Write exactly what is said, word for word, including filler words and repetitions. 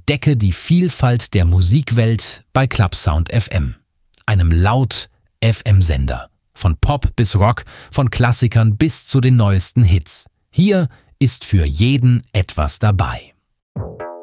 Entdecke die Vielfalt der Musikwelt bei Clubsound F M, einem Laut-F M-Sender. Von Pop bis Rock, von Klassikern bis zu den neuesten Hits. Hier ist für jeden etwas dabei.